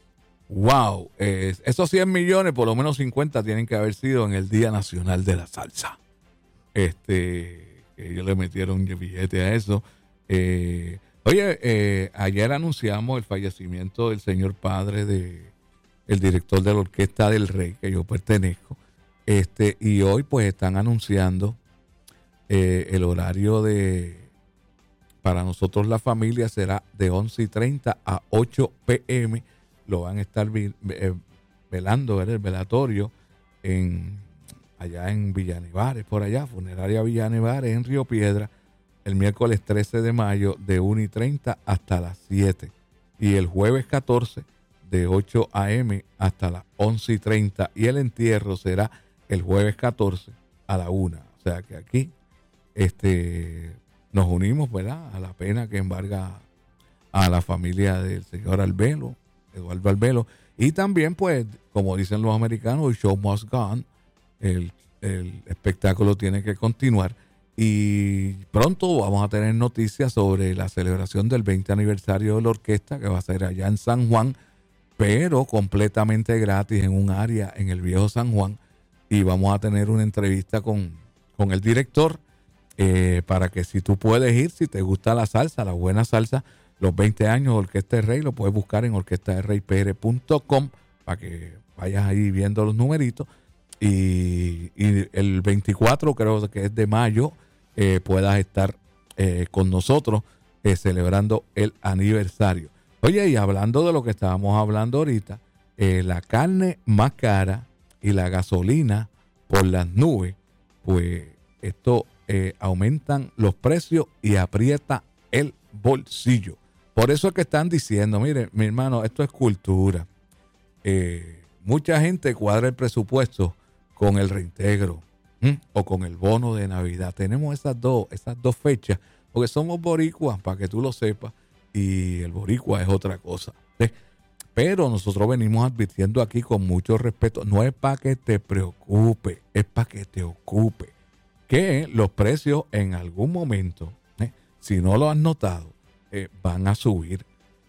S2: Wow, eh, esos cien millones, por lo menos cincuenta tienen que haber sido en el Día Nacional de la Salsa. Este, que ellos le metieron billete a eso. Eh, oye, eh, ayer anunciamos el fallecimiento del señor padre de el director de la Orquesta del Rey, que yo pertenezco. Este, y hoy pues están anunciando eh, el horario de para nosotros la familia será de once y treinta a ocho pe eme. Lo van a estar vi, eh, velando, ¿verdad? El velatorio en allá en Villanevares, por allá, Funeraria Villanevares en Río Piedra, el miércoles trece de mayo de una y treinta hasta las siete. Y el jueves catorce de ocho a eme hasta las once y treinta. Y el entierro será el jueves catorce a la una. O sea que aquí este, nos unimos, ¿verdad?, a la pena que embarga a la familia del señor Albelo, Eduardo Albelo, Y también, pues, como dicen los americanos, el show must go on, el, el espectáculo tiene que continuar. Y pronto vamos a tener noticias sobre la celebración del veinte aniversario de la orquesta, que va a ser allá en San Juan, pero completamente gratis en un área en el viejo San Juan. Y vamos a tener una entrevista con, con el director eh, para que si tú puedes ir, si te gusta la salsa, la buena salsa, los veinte años de Orquesta del Rey, lo puedes buscar en orquesta del rey p r punto com para que vayas ahí viendo los numeritos. Y, y el veinticuatro, creo que es de mayo, eh, puedas estar eh, con nosotros eh, celebrando el aniversario. Oye, y hablando de lo que estábamos hablando ahorita, eh, la carne más cara y la gasolina por las nubes, pues esto eh, aumentan los precios y aprieta el bolsillo. Por eso es que están diciendo, mire, mi hermano, esto es cultura. Eh, mucha gente cuadra el presupuesto con el reintegro ¿m? o con el bono de Navidad. Tenemos esas dos, esas dos fechas, porque somos boricuas, para que tú lo sepas, y el boricua es otra cosa. ¿sí? Pero nosotros venimos advirtiendo aquí con mucho respeto, no es para que te preocupe, es para que te ocupe, que los precios en algún momento, ¿eh? si no lo has notado, eh, van a subir.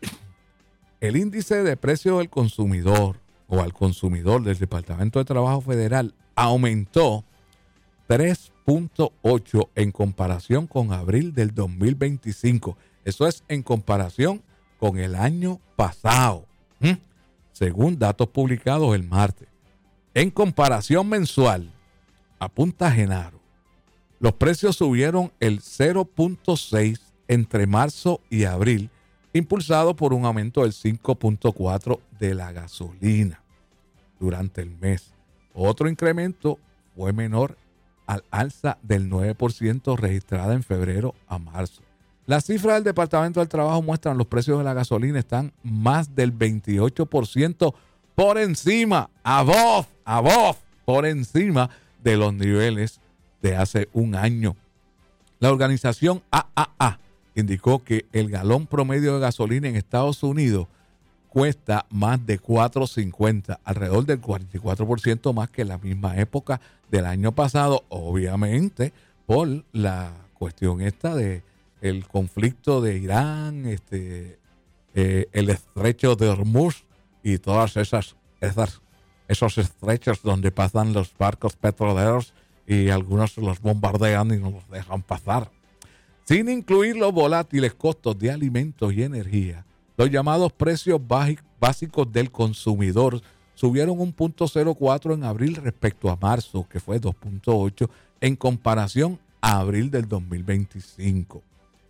S2: El índice de precios del consumidor o al consumidor del Departamento de Trabajo Federal aumentó tres punto ocho en comparación con abril del dos mil veinticinco. Eso es en comparación con el año pasado, ¿Mm? según datos publicados el martes. En comparación mensual, apunta Genaro, los precios subieron el cero punto seis entre marzo y abril, impulsado por un aumento del cinco punto cuatro de la gasolina durante el mes. Otro incremento fue menor al alza del nueve por ciento registrada en febrero a marzo. Las cifras del Departamento del Trabajo muestran los precios de la gasolina están más del veintiocho por ciento por encima, above, above, por encima de los niveles de hace un año. La organización A A A indicó que el galón promedio de gasolina en Estados Unidos cuesta más de cuatro cincuenta, alrededor del cuarenta y cuatro por ciento más que la misma época del año pasado, obviamente por la cuestión esta de el conflicto de Irán, este, eh, el estrecho de Hormuz y todas esas, esas esos estrechos donde pasan los barcos petroleros y algunos los bombardean y no los dejan pasar. Sin incluir los volátiles costos de alimentos y energía, los llamados precios básicos del consumidor subieron un punto cero cuatro en abril respecto a marzo, que fue dos punto ocho, en comparación a abril del dos mil veinticinco.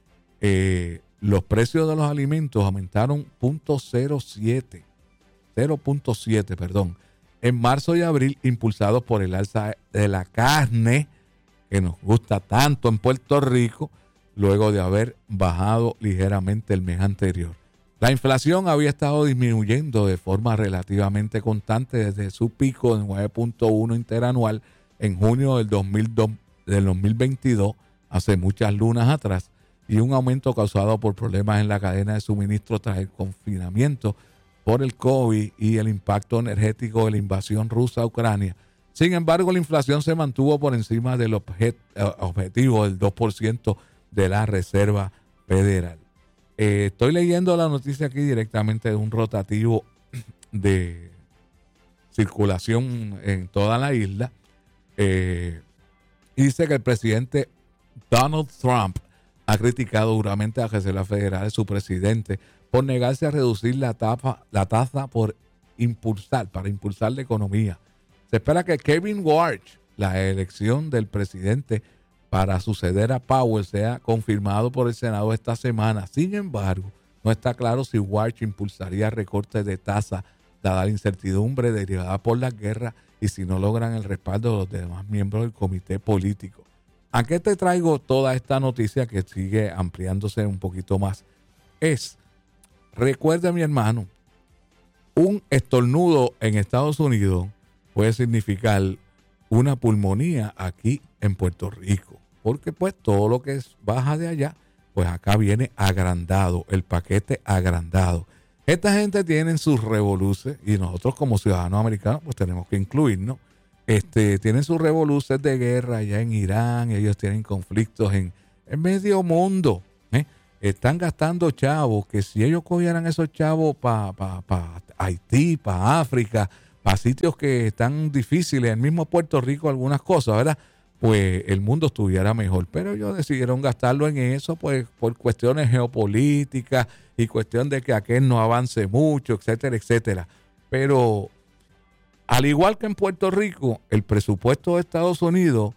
S2: Eh, los precios de los alimentos aumentaron punto cero siete, cero punto siete, perdón, en marzo y abril, impulsados por el alza de la carne, que nos gusta tanto en Puerto Rico, luego de haber bajado ligeramente el mes anterior. La inflación había estado disminuyendo de forma relativamente constante desde su pico de nueve punto uno interanual en junio del, dos mil dos, del dos mil veintidós, hace muchas lunas atrás, y un aumento causado por problemas en la cadena de suministro tras el confinamiento por el COVID y el impacto energético de la invasión rusa a Ucrania. Sin embargo, la inflación se mantuvo por encima del objet, objetivo del dos por ciento de la Reserva Federal. Eh, estoy leyendo la noticia aquí directamente de un rotativo de circulación en toda la isla. Eh, dice que el presidente Donald Trump ha criticado duramente a la Reserva Federal, su presidente, por negarse a reducir la tasa, la tasa por impulsar, para impulsar la economía. Se espera que Kevin Warsh, la elección del presidente para suceder a Powell, sea confirmado por el Senado esta semana. Sin embargo, no está claro si Warsh impulsaría recortes de tasa dada la incertidumbre derivada por la guerra y si no logran el respaldo de los demás miembros del comité político. ¿A qué te traigo toda esta noticia que sigue ampliándose un poquito más? Es, recuerda, mi hermano, un estornudo en Estados Unidos puede significar una pulmonía aquí en Puerto Rico, porque pues todo lo que es baja de allá, pues acá viene agrandado, el paquete agrandado. Esta gente tiene sus revoluces y nosotros como ciudadanos americanos pues tenemos que incluirnos. Este, tienen sus revoluces de guerra allá en Irán, ellos tienen conflictos en, en medio mundo. ¿eh? Están gastando chavos que si ellos cogieran esos chavos para pa, pa Haití, para África, para sitios que están difíciles, el mismo Puerto Rico, algunas cosas, ¿verdad? Pues el mundo estuviera mejor. Pero ellos decidieron gastarlo en eso, pues por cuestiones geopolíticas y cuestión de que aquel no avance mucho, etcétera, etcétera. Pero al igual que en Puerto Rico, el presupuesto de Estados Unidos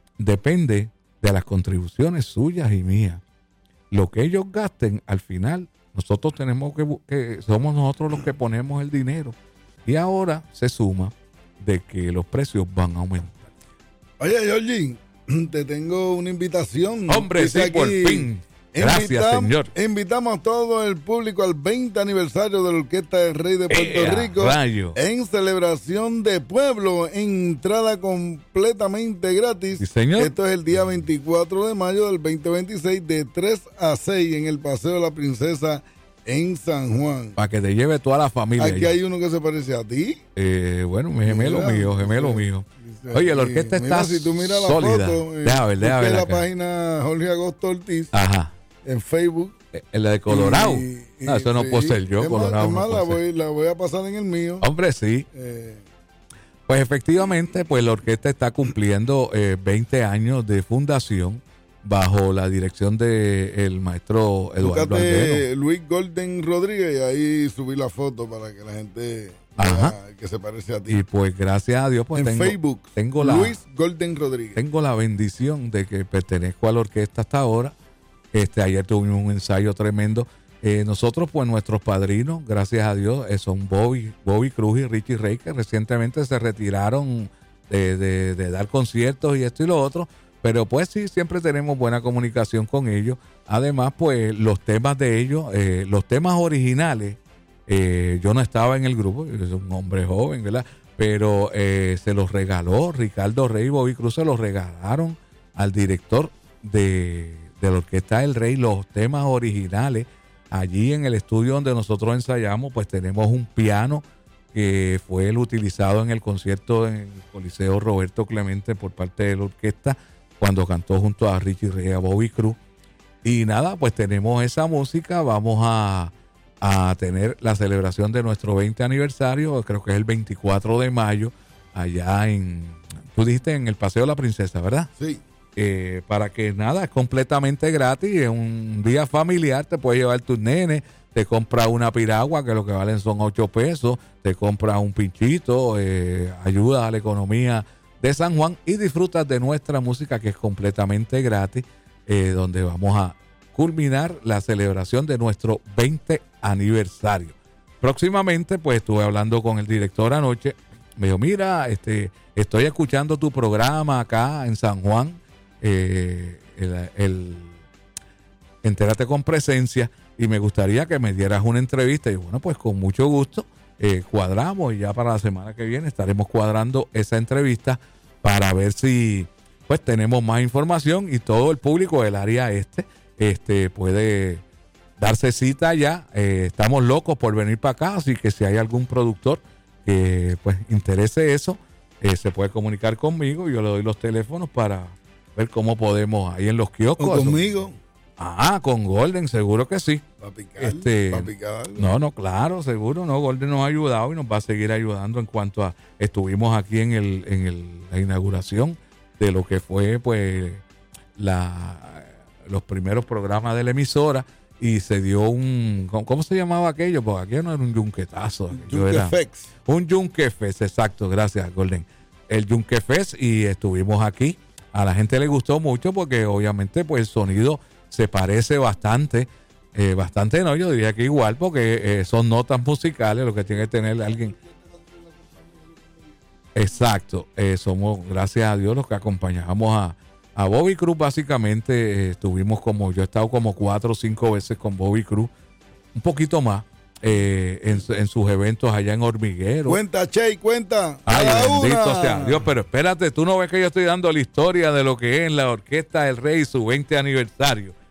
S2: depende de las contribuciones suyas y mías. Lo que ellos gasten, al final, nosotros tenemos que, que somos nosotros los que ponemos el dinero. Y ahora se suma de que los precios van a aumentar.
S1: Oye, Georgie, te tengo una invitación.
S2: Hombre,
S1: Dice
S2: sí,
S1: aquí,
S2: por fin. Gracias,
S1: invitam,
S2: señor.
S1: Invitamos a todo el público al veinte aniversario de la Orquesta del Rey de Puerto
S2: ¡Ea,
S1: Rico
S2: rayo!
S1: En celebración de pueblo, entrada completamente gratis.
S2: Sí, señor.
S1: Esto es el día veinticuatro de mayo del veinte veintiséis de tres a seis en el Paseo de la Princesa en San Juan.
S2: Para que te lleve toda la familia.
S1: Aquí
S2: allá.
S1: hay uno que se parece a ti.
S2: Eh, bueno, mi gemelo
S1: Mira,
S2: mío, gemelo
S1: dice,
S2: mío.
S1: dice
S2: Oye, la
S1: aquí,
S2: orquesta
S1: mira,
S2: está
S1: si tú miras la
S2: sólida.
S1: foto, eh,
S2: Deja ver, deja
S1: busque
S2: ver
S1: la
S2: acá.
S1: página Jorge Agosto Ortiz
S2: Ajá.
S1: en Facebook.
S2: En la de Colorado.
S1: Y- y-
S2: no, eso no
S1: sí,
S2: puedo ser yo,
S1: es
S2: Colorado.
S1: más, es
S2: no
S1: más, la,
S2: puedo ser.
S1: voy, la voy a pasar en el mío.
S2: Hombre, sí.
S1: Eh,
S2: Pues efectivamente, pues la orquesta está cumpliendo eh, veinte años de fundación bajo la dirección de el maestro Eduardo
S1: búscate
S2: Albero.
S1: Luis Golden Rodríguez y ahí subí la foto para que la gente
S2: Ajá.
S1: vea que se parece a ti.
S2: Y pues gracias a Dios, pues
S1: en
S2: tengo,
S1: Facebook,
S2: tengo la
S1: Luis Golden Rodríguez.
S2: tengo la bendición de que pertenezco a la orquesta hasta ahora. Este, ayer tuvimos un ensayo tremendo. Eh, nosotros, pues nuestros padrinos, gracias a Dios, eh, son Bobby, Bobby Cruz y Richie Ray, que recientemente se retiraron de, de, de dar conciertos y esto y lo otro. Pero pues sí, siempre tenemos buena comunicación con ellos. Además, pues los temas de ellos, eh, los temas originales, eh, yo no estaba en el grupo, yo soy un hombre joven, ¿verdad? Pero eh, se los regaló Ricardo Rey y Bobby Cruz, se los regalaron al director de, de la Orquesta del Rey, los temas originales. Allí en el estudio donde nosotros ensayamos, pues tenemos un piano que fue el utilizado en el concierto en el Coliseo Roberto Clemente por parte de la orquesta cuando cantó junto a Richie Ray y a Bobby Cruz. Y nada, pues tenemos esa música. Vamos a, a tener la celebración de nuestro veinte aniversario, creo que es el veinticuatro de mayo, allá en, tú dijiste en el Paseo de la Princesa, ¿verdad?
S1: Sí.
S2: Eh, para que nada, es completamente gratis, es un día familiar, te puedes llevar tus nenes, te compras una piragua que lo que valen son ocho pesos, te compras un pinchito, eh, ayudas a la economía de San Juan y disfrutas de nuestra música que es completamente gratis, eh, donde vamos a culminar la celebración de nuestro veinte aniversario. Próximamente, pues estuve hablando con el director anoche, me dijo, mira, este, estoy escuchando tu programa acá en San Juan, eh, el, el Entérate con Presencia, y me gustaría que me dieras una entrevista. Y bueno, pues con mucho gusto eh, cuadramos y ya para la semana que viene estaremos cuadrando esa entrevista para ver si pues tenemos más información y todo el público del área este este puede darse cita ya. Eh, estamos locos por venir para acá, así que si hay algún productor que pues interese eso, eh, se puede comunicar conmigo. Yo le doy los teléfonos para ver cómo podemos ahí en los kioscos.
S1: ¿O conmigo?
S2: Ah, con Golden, seguro que sí.
S1: ¿Para picar?
S2: Este,
S1: ¿Para picar algo?
S2: No, no, claro, seguro, no. Golden nos ha ayudado y nos va a seguir ayudando en cuanto a, estuvimos aquí en el, en el, la inauguración de lo que fue, pues, la, los primeros programas de la emisora y se dio un, ¿cómo se llamaba aquello? Porque aquello no era un yunquetazo. aquello era
S1: Yunquefex.
S2: un Yunquefest, exacto, gracias, Golden. El Yunquefest, y estuvimos aquí. A la gente le gustó mucho porque obviamente pues el sonido se parece bastante, eh, bastante no, yo diría que igual, porque eh, son notas musicales, lo que tiene que tener alguien. Exacto, eh, somos, gracias a Dios, los que acompañamos a, a Bobby Cruz. Básicamente eh, estuvimos como, yo he estado como cuatro o cinco veces con Bobby Cruz, un poquito más, eh, en, en sus eventos allá en Hormiguero.
S1: Cuenta, Che, cuenta.
S2: Ay,
S1: Cada
S2: bendito
S1: una.
S2: sea Dios, pero espérate, tú no ves que yo estoy dando la historia de lo que es la Orquesta del Rey y su veinte aniversario. ¿eh?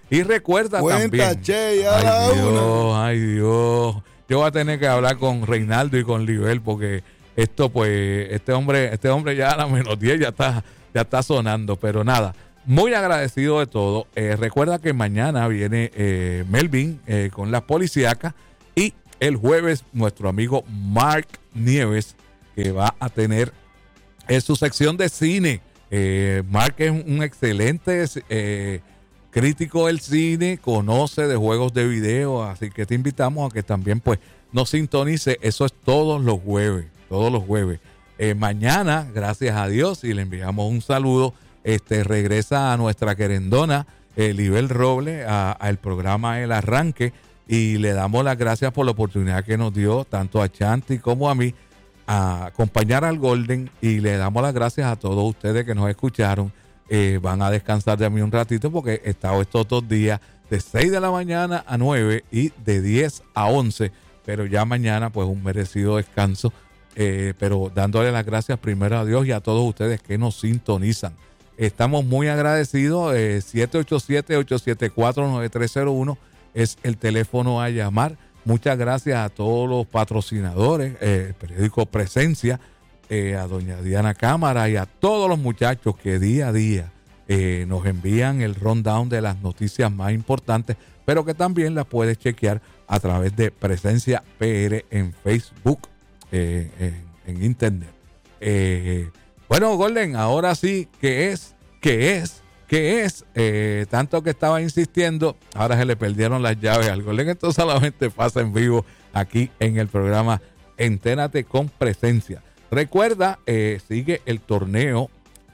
S2: Y recuerda
S1: Cuenta,
S2: también.
S1: Che, a
S2: ay,
S1: la
S2: Dios,
S1: una.
S2: ay, Dios. Yo voy a tener que hablar con Reinaldo y con Libel porque esto, pues, este hombre, este hombre ya a la menos diez ya está, ya está sonando. Pero nada, muy agradecido de todo. Eh, recuerda que mañana viene eh, Melvin eh, con las policíacas y el jueves nuestro amigo Mark Nieves, que va a tener en su sección de cine. Eh, Mark es un excelente eh, crítico del cine, conoce de juegos de video, así que te invitamos a que también pues nos sintonice. Eso es todos los jueves, todos los jueves. Eh, mañana, gracias a Dios, y le enviamos un saludo, este regresa a nuestra querendona eh, Libel Roble al programa El Arranque, y le damos las gracias por la oportunidad que nos dio tanto a Chanti como a mí a acompañar al Golden, y le damos las gracias a todos ustedes que nos escucharon. Eh, van a descansar de mí un ratito porque he estado estos dos días de seis de la mañana a nueve y de diez a once, pero ya mañana pues un merecido descanso, eh, pero dándole las gracias primero a Dios y a todos ustedes que nos sintonizan. Estamos muy agradecidos. eh, siete ocho siete, ocho siete cuatro, nueve tres cero uno es el teléfono a llamar. Muchas gracias a todos los patrocinadores, eh, el periódico Presencia, eh, a doña Diana Cámara y a todos los muchachos que día a día eh, nos envían el rundown de las noticias más importantes, pero que también las puedes chequear a través de Presencia P R en Facebook, eh, en, en internet. Eh, bueno, Golden, ahora sí, ¿qué es? ¿Qué es? ¿Qué es? Eh, tanto que estaba insistiendo, ahora se le perdieron las llaves al Golden. Esto solamente pasa en vivo aquí en el programa Entérate con Presencia. Recuerda, eh, sigue el torneo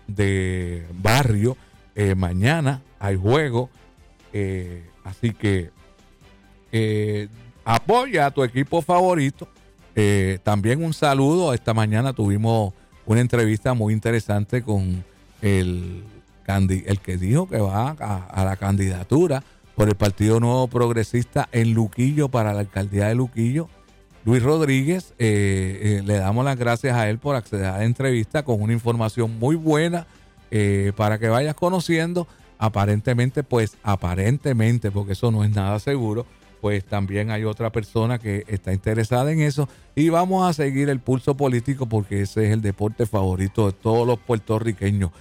S2: de barrio. Eh, mañana hay juego. Eh, así que eh, apoya a tu equipo favorito. Eh, también un saludo. Esta mañana tuvimos una entrevista muy interesante con el el que dijo que va a, a la candidatura por el Partido Nuevo Progresista en Luquillo para la alcaldía de Luquillo, Luis Rodríguez. Eh, eh, le damos las gracias a él por acceder a la entrevista con una información muy buena eh, para que vayas conociendo. Aparentemente, pues aparentemente, porque eso no es nada seguro, pues también hay otra persona que está interesada en eso, y vamos a seguir el pulso político porque ese es el deporte favorito de todos los puertorriqueños.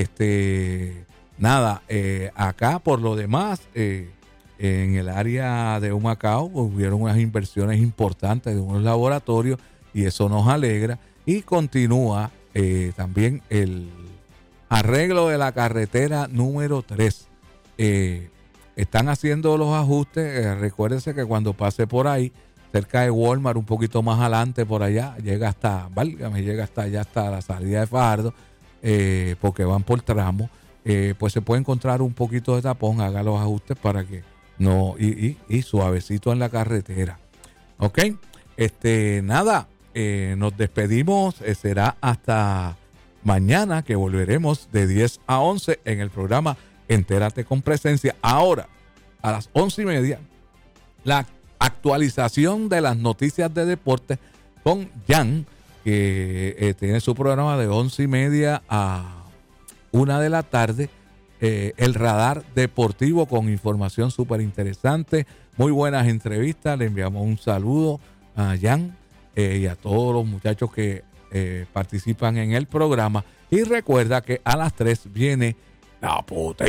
S2: Este, nada, eh, acá por lo demás, eh, en el área de Humacao pues, hubieron unas inversiones importantes de unos laboratorios y eso nos alegra. Y continúa eh, también el arreglo de la carretera número tres. Eh, están haciendo los ajustes. Eh, recuérdense que cuando pase por ahí, cerca de Walmart, un poquito más adelante por allá, llega hasta, válgame, llega hasta allá, hasta la salida de Fajardo. Eh, porque van por tramo, eh, pues se puede encontrar un poquito de tapón. Haga los ajustes para que no, y, y, y suavecito en la carretera. Ok, este, nada, eh, nos despedimos. Eh, será hasta mañana que volveremos de diez a once en el programa Entérate con Presencia. Ahora, a las once y media, la actualización de las noticias de deporte con Jan, que eh, tiene su programa de once y media a una de la tarde, eh, el radar deportivo con información súper interesante, muy buenas entrevistas. Le enviamos un saludo a Jan eh, y a todos los muchachos que eh, participan en el programa. Y recuerda que a las tres viene La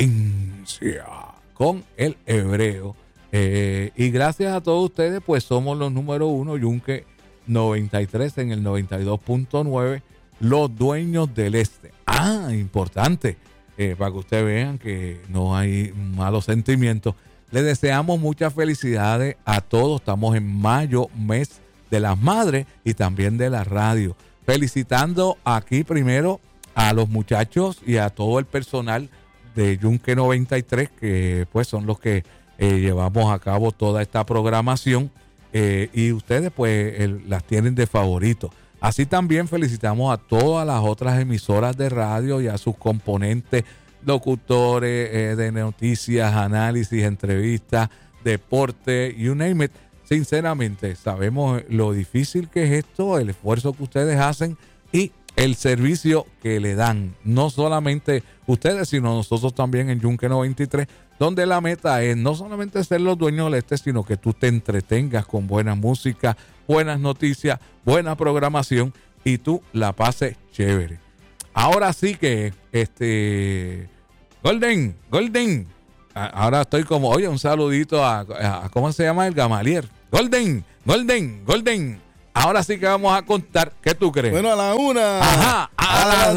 S2: Potencia con el Hebreo. Eh, y gracias a todos ustedes, pues somos los número uno, Yunque noventa y tres en el noventa y dos punto nueve, los dueños del este. Ah, importante, eh, para que ustedes vean que no hay malos sentimientos. Les deseamos muchas felicidades a todos. Estamos en mayo, mes de las madres y también de la radio. Felicitando aquí primero a los muchachos y a todo el personal de Yunque noventa y tres, que pues son los que eh, llevamos a cabo toda esta programación. Eh, y ustedes pues el, las tienen de favorito. Así también felicitamos a todas las otras emisoras de radio y a sus componentes, locutores eh, de noticias, análisis, entrevistas, deporte, you name it. Sinceramente sabemos lo difícil que es esto, el esfuerzo que ustedes hacen y el servicio que le dan, no solamente ustedes, sino nosotros también en Yunque noventa y tres, donde la meta es no solamente ser los dueños del este, sino que tú te entretengas con buena música, buenas noticias, buena programación y tú la pases chévere. Ahora sí que, este, Golden, Golden, ahora estoy como, oye, un saludito a, a, a ¿cómo se llama? El Gamalier. Golden, Golden, Golden. Ahora sí que vamos a contar. ¿Qué tú crees?
S1: Bueno, a la una.
S2: Ajá, a, a las